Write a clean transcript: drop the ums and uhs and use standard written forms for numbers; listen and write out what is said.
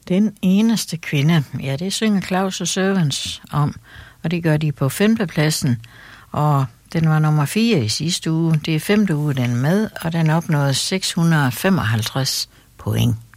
Den eneste kvinde, ja, det synger Claus og Servants om, og det gør de på 5. pladsen, og den var nummer 4 i sidste uge. Det er 5. uge, den er med, og den opnåede 655 point.